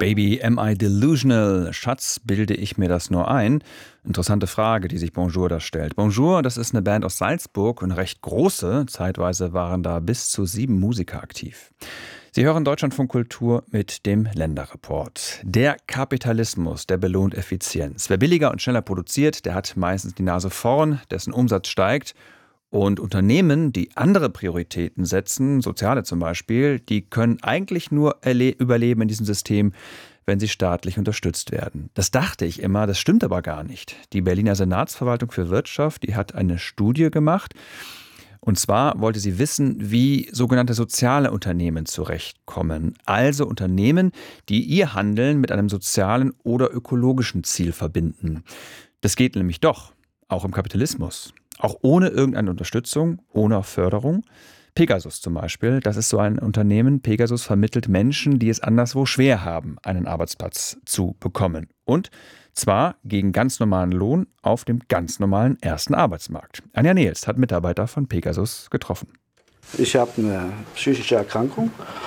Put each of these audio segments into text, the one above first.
Baby, am I delusional? Schatz, bilde ich mir das nur ein? Interessante Frage, die sich Bonjour da stellt. Bonjour, das ist eine Band aus Salzburg, eine recht große. Zeitweise waren da bis zu 7 Musiker aktiv. Sie hören Deutschlandfunk Kultur mit dem Länderreport. Der Kapitalismus, der belohnt Effizienz. Wer billiger und schneller produziert, der hat meistens die Nase vorn, dessen Umsatz steigt. Und Unternehmen, die andere Prioritäten setzen, soziale zum Beispiel, die können eigentlich nur überleben in diesem System, wenn sie staatlich unterstützt werden. Das dachte ich immer, das stimmt aber gar nicht. Die Berliner Senatsverwaltung für Wirtschaft, die hat eine Studie gemacht. Und zwar wollte sie wissen, wie sogenannte soziale Unternehmen zurechtkommen. Also Unternehmen, die ihr Handeln mit einem sozialen oder ökologischen Ziel verbinden. Das geht nämlich doch, auch im Kapitalismus. Auch ohne irgendeine Unterstützung, ohne Förderung. Pegasus zum Beispiel, das ist so ein Unternehmen. Pegasus vermittelt Menschen, die es anderswo schwer haben, einen Arbeitsplatz zu bekommen. Und zwar gegen ganz normalen Lohn auf dem ganz normalen ersten Arbeitsmarkt. Anja Nehls hat Mitarbeiter von Pegasus getroffen. Ich habe eine psychische Erkrankung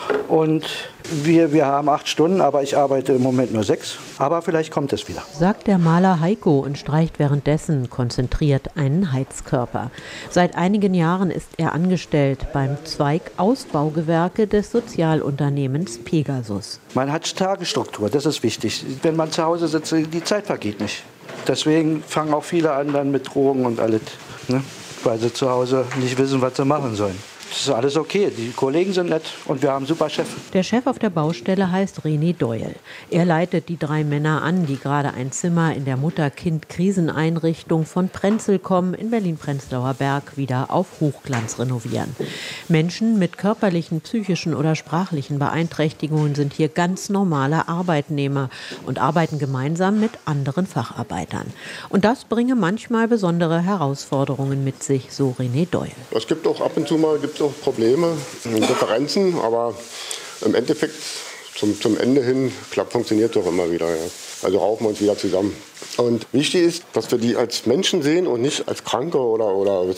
und wir haben 8 Stunden, aber ich arbeite im Moment nur 6. Aber vielleicht kommt es wieder. Sagt der Maler Heiko und streicht währenddessen konzentriert einen Heizkörper. Seit einigen Jahren ist er angestellt beim Zweig Ausbaugewerke des Sozialunternehmens Pegasus. Man hat Tagesstruktur, das ist wichtig. Wenn man zu Hause sitzt, die Zeit vergeht nicht. Deswegen fangen auch viele an dann mit Drogen und alles, ne? Weil sie zu Hause nicht wissen, was sie machen sollen. Das ist alles okay. Die Kollegen sind nett und wir haben einen super Chef. Der Chef auf der Baustelle heißt René Doyle. Er leitet die 3 Männer an, die gerade ein Zimmer in der Mutter-Kind-Kriseneinrichtung von Prenzlkommen in Berlin-Prenzlauer Berg wieder auf Hochglanz renovieren. Menschen mit körperlichen, psychischen oder sprachlichen Beeinträchtigungen sind hier ganz normale Arbeitnehmer und arbeiten gemeinsam mit anderen Facharbeitern. Und das bringe manchmal besondere Herausforderungen mit sich, so René Doyle. Es gibt auch ab und zu mal Probleme, Differenzen, aber im Endeffekt zum Ende hin funktioniert doch immer wieder. Ja. Also raufen wir uns wieder zusammen. Und wichtig ist, dass wir die als Menschen sehen und nicht als Kranke oder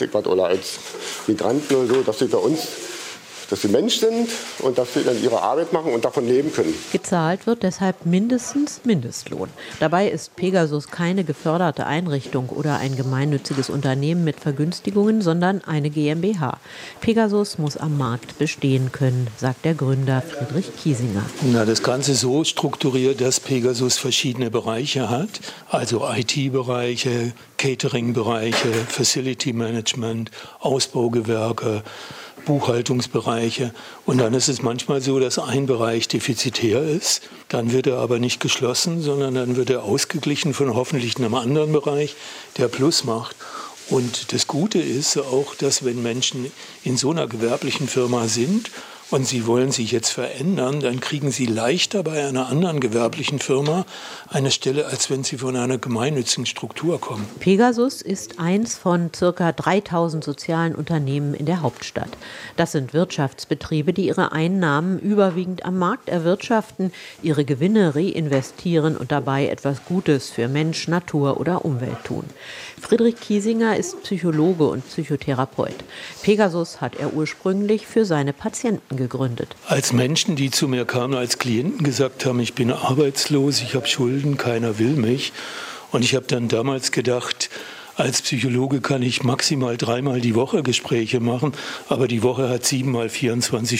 als Migranten oder so, dass sie bei uns, dass sie Mensch sind und dass sie dann ihre Arbeit machen und davon leben können. Gezahlt wird deshalb mindestens Mindestlohn. Dabei ist Pegasus keine geförderte Einrichtung oder ein gemeinnütziges Unternehmen mit Vergünstigungen, sondern eine GmbH. Pegasus muss am Markt bestehen können, sagt der Gründer Friedrich Kiesinger. Das Ganze so strukturiert, dass Pegasus verschiedene Bereiche hat, also IT-Bereiche, Catering-Bereiche, Facility Management, Ausbaugewerke, Buchhaltungsbereiche. Und dann ist es manchmal so, dass ein Bereich defizitär ist. Dann wird er aber nicht geschlossen, sondern dann wird er ausgeglichen von hoffentlich einem anderen Bereich, der Plus macht. Und das Gute ist auch, dass wenn Menschen in so einer gewerblichen Firma sind und sie wollen sich jetzt verändern, dann kriegen sie leichter bei einer anderen gewerblichen Firma eine Stelle, als wenn sie von einer gemeinnützigen Struktur kommen. Pegasus ist eins von ca. 3000 sozialen Unternehmen in der Hauptstadt. Das sind Wirtschaftsbetriebe, die ihre Einnahmen überwiegend am Markt erwirtschaften, ihre Gewinne reinvestieren und dabei etwas Gutes für Mensch, Natur oder Umwelt tun. Friedrich Kiesinger ist Psychologe und Psychotherapeut. Pegasus hat er ursprünglich für seine Patienten gegründet. Als Menschen, die zu mir kamen, als Klienten gesagt haben, ich bin arbeitslos, ich habe Schulden, keiner will mich. Und ich habe dann damals gedacht, als Psychologe kann ich maximal 3-mal die Woche Gespräche machen, aber die Woche hat 7 mal 24